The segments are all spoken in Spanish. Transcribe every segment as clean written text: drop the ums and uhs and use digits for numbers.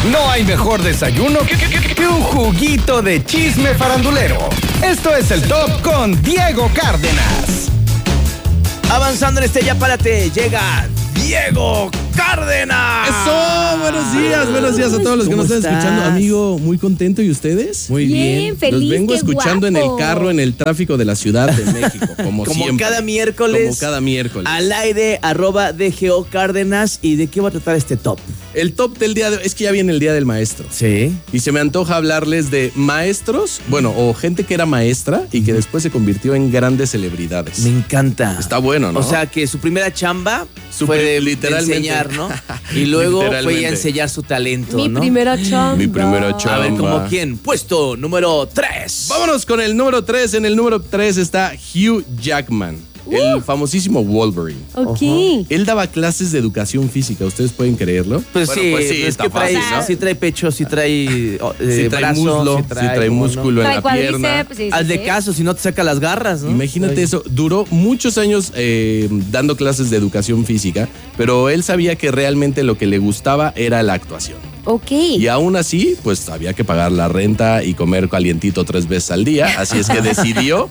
No hay mejor desayuno que un juguito de chisme farandulero. Esto es el Top con Diego Cárdenas. Avanzando en este Ya Párate, llega Diego Cárdenas. ¡Eso! Buenos días a todos los que nos están escuchando. Amigo, muy contento. ¿Y ustedes? Muy bien. Feliz, los vengo escuchando guapo. en el carro, en el tráfico de la Ciudad de México, como siempre. Cada miércoles. Como cada miércoles. Al aire, @DGO Cárdenas. ¿Y de qué va a tratar este top? El top del día de hoy, es que ya viene el Día del Maestro. Sí. Y se me antoja hablarles de maestros, bueno, o gente que era maestra y que después se convirtió en grandes celebridades. Me encanta. Está bueno, ¿no? O sea, que su primera chamba fue de literalmente. enseñar, ¿no? Y luego fue a enseñar su talento, Mi ¿no? primera chamba. Mi primera chamba. A ver, ¿como quién? Puesto número 3. Vámonos con el número 3. En el número 3 está Hugh Jackman, el famosísimo Wolverine. Ok. Él daba clases de educación física, ¿ustedes pueden creerlo? Pues Bueno, sí, pues sí, es está que trae, fácil, ¿no? sí trae pecho, sí trae, Sí trae brazo, muslo, sí trae ¿no? músculo en Trae la pierna. cuádriceps, sí, Haz de sí. caso, si no te saca las garras, ¿no? Imagínate eso, duró muchos años dando clases de educación física, pero él sabía que realmente lo que le gustaba era la actuación. Ok. Y aún así, pues había que pagar la renta y comer calientito 3 veces al día, así es que decidió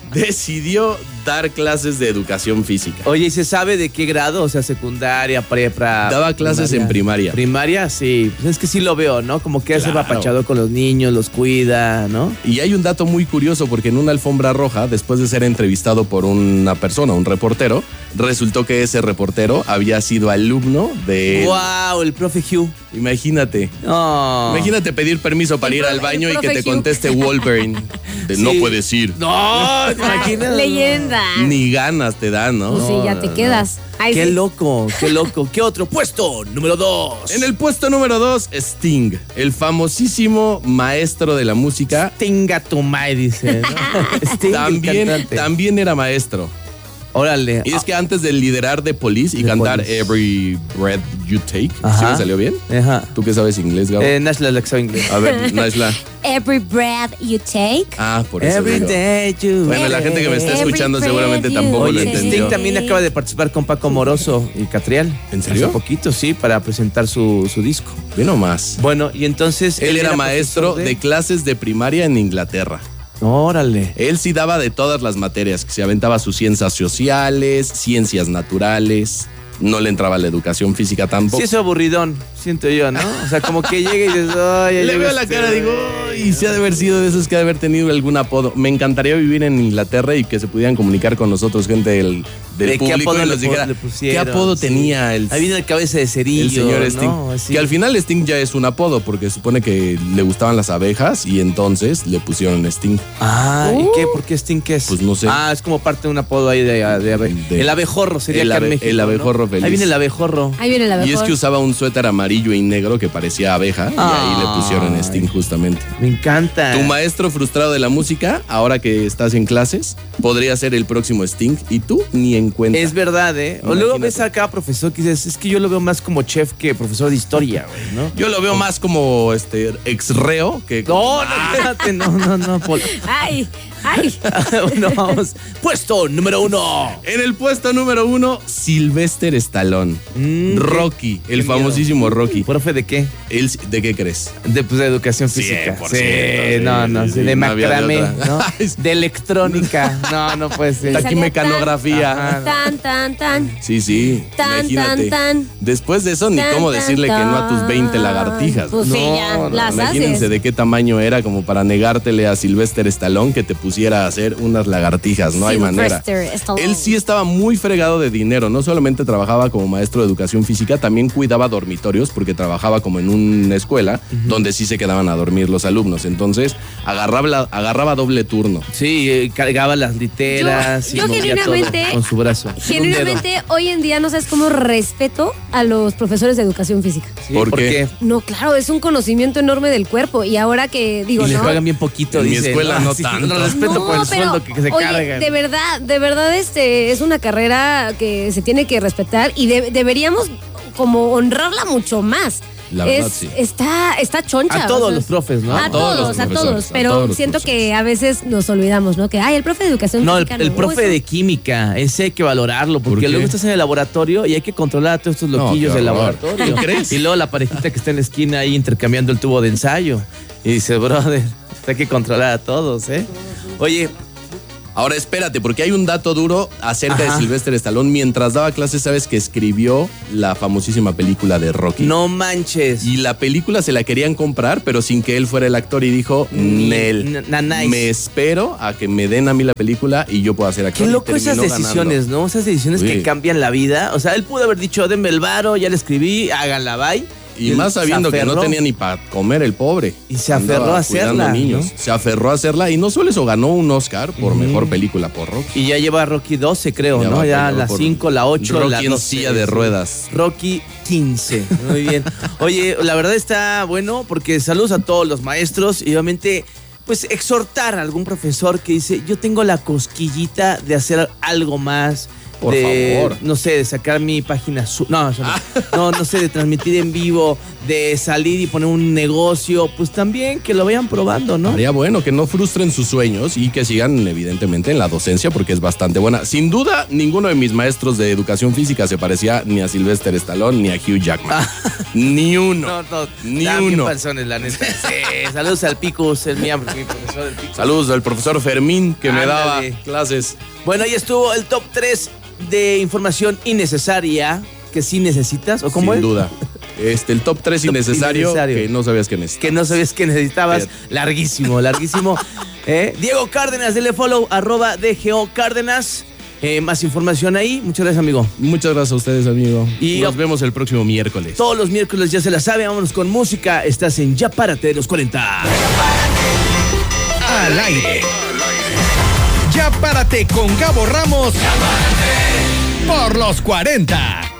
dar clases de educación física. Oye, ¿y se sabe de qué grado? O sea, secundaria, prepa. Daba clases en primaria. Primaria, sí. Pues es que sí lo veo, ¿no? Como que hace Claro. papachado con los niños, los cuida, ¿no? Y hay un dato muy curioso porque en una alfombra roja, después de ser entrevistado por una persona, un reportero, resultó que ese reportero había sido alumno de él. ¡Wow! El profe Hugh. Imagínate. No. Imagínate pedir permiso para El ir al profe- baño el y que profe te Hugh. conteste Wolverine. De no Sí. puedes ir. No, ¿te imaginas? Leyenda. Ni ganas te dan, ¿no? Pues sí, ya te quedas. Ay, Qué sí. loco, qué loco. ¿Qué otro? Puesto número 2. En el puesto número 2, Sting, el famosísimo maestro de la música. Tinga tu madre, dice, ¿no? Sting, el cantante. También era maestro. Órale. Y es que antes de liderar The Police y The cantar Police. Every Breath You Take, Ajá. ¿sí me salió bien? Ajá. ¿Tú qué sabes inglés, Gabo? National Alexa inglés. A ver, Naisla. Every breath you take. Ah, por eso Every digo. day you. Bueno, la gente que me está Every escuchando breath seguramente you tampoco lo Oye, take. entendió. Sting también acaba de participar con Paco Moroso y Catriel. ¿En serio? Hace poquito, sí, para presentar su disco. Ve nomás. Bueno, y entonces... Él era maestro profesor de clases de primaria en Inglaterra. Órale. Él sí daba de todas las materias, que se aventaba sus ciencias sociales, ciencias naturales, no le entraba la educación física tampoco. Sí, es aburridón, siento yo, ¿no? O sea, como que llega y dices, ay, ya Le llegó veo la este cara, digo, y se ha de haber sido de esos que ha de haber tenido algún apodo. Me encantaría vivir en Inglaterra y que se pudieran comunicar con nosotros, gente del ¿De qué público, apodo y le nos dijera le qué pusieron? apodo Sí. tenía el Ahí viene el cabeza de cerillo, señor Sting. ¿no? Así. Que al final Sting ya es un apodo, porque supone que le gustaban las abejas y entonces le pusieron Sting. Ah, ¿y qué? ¿Por qué Sting qué es? Pues no sé. Ah, es como parte de un apodo ahí de el abejorro sería el acá en abe- México, el ¿no? abejorro feliz. Ahí viene el abejorro. Ahí viene la mejor. Y es que usaba un suéter amarillo y negro que parecía abeja y ahí le pusieron Ay. Sting justamente. Me encanta. Tu maestro frustrado de la música, ahora que estás en clases, podría ser el próximo Sting y tú ni en cuenta. Es verdad, ¿eh? O luego Imagínate. ves a cada profesor que dices, es que yo lo veo más como chef que profesor de historia, güey, ¿no? Yo lo veo más como ex reo que... No, espérate, no, Paul. Ay, ay. No, vamos. Puesto número 1. En el puesto número 1, Sylvester Stallone. Rocky, el qué famosísimo Rocky. ¿Profe de qué? ¿De qué crees? De educación física. 100%, Sí, no, sí, de no había de macramé, otra. ¿no? De electrónica. No puede ser. Taquimecanografía. Tan, tan, tan. Sí, Tan, imagínate. tan, tan. Después de eso, ni Tan, cómo tan, decirle que no a tus 20 tan. lagartijas. Pues sí, ya, No, las Imagínense haces. de qué tamaño era como para negártele a Sylvester Stallone que te pusiera a hacer unas lagartijas. No hay manera. Sylvester Stallone. Él sí estaba muy fregado de dinero. No solamente trabajaba como maestro de educación física, también cuidaba dormitorios porque trabajaba como en una escuela donde sí se quedaban a dormir los alumnos. Entonces agarraba doble turno. Sí, cargaba las literas Yo y movía genuinamente- todo con su brazo. Genuinamente, hoy en día no sabes cómo respeto a los profesores de educación física. Sí, ¿Por ¿Por qué? qué? No, claro, es un conocimiento enorme del cuerpo. Y ahora que digo, Y les ¿no? pagan bien poquito, En mi dice. escuela no Sí, tanto. Lo respeto por el sueldo que se oye, cargan. de verdad, es una carrera que se tiene que respetar y deberíamos como honrarla mucho más. La verdad, sí. Está choncha. A todos o sea, los profes, ¿no? A todos, los profesores, pero a todos los siento profesores. que a veces nos olvidamos, ¿no? Que, el profe de educación No, física el profe eso. de química, ese hay que valorarlo, ¿Por porque qué? luego estás en el laboratorio y hay que controlar a todos estos loquillos qué del horror. laboratorio. ¿Tú crees? Y luego la parejita que está en la esquina ahí intercambiando el tubo de ensayo. Y dice, brother, hay que controlar a todos, ¿eh? Oye, Ahora espérate, porque hay un dato duro acerca Ajá. de Sylvester Stallone. Mientras daba clases, ¿sabes que escribió la famosísima película de Rocky? no manches. Y la película se la querían comprar, pero sin que él fuera el actor, y dijo, Nel, Nice. me espero a que me den a mí la película y yo pueda hacer actor. Qué Y loco esas terminó decisiones, ganando. ¿no? Esas decisiones Sí. que cambian la vida. O sea, él pudo haber dicho, denme el varo, ya le escribí, háganla, bye. Y él más sabiendo se que no aferró. tenía ni para comer el pobre. Y se aferró Andaba a hacerla, cuidando niños. ¿no? Se aferró a hacerla y no solo eso, ganó un Oscar por mejor película por Rocky. Y ya lleva Rocky 12, creo, Ya ¿no? va, Ya ya va la por 5, la 8, la Rocky en 12. silla de ruedas. Rocky 15. Muy bien. Oye, la verdad está bueno porque saludos a todos los maestros y obviamente, pues exhortar a algún profesor que dice, yo tengo la cosquillita de hacer algo más. Por de, favor. no sé, de sacar mi página. No sé, de transmitir en vivo, de salir y poner un negocio. Pues también que lo vayan probando, ¿no? Haría bueno que no frustren sus sueños y que sigan evidentemente en la docencia porque es bastante buena. Sin duda, ninguno de mis maestros de educación física se parecía ni a Sylvester Stallone ni a Hugh Jackman. Ni uno. Ni estaban bien uno. panzones, la neta. Sí, saludos al Picus, mi profesor del Picus. Saludos al profesor Fermín que me daba Ándale. clases. Bueno, ahí estuvo el top 3 de información innecesaria que sí necesitas, ¿o cómo Sin es? duda. El top 3 Top innecesario, innecesario. que no sabías que necesitabas. Que no sabías que necesitabas. Fíjate. Larguísimo. Diego Cárdenas, dele follow, @DGO Cárdenas. Más información ahí. Muchas gracias, amigo. Muchas gracias a ustedes, amigo. Y- nos vemos el próximo miércoles. Todos los miércoles ya se la sabe, vámonos con música. Estás en Ya Párate de los 40. Al aire. Ya párate con Gabo Ramos. Por los 40.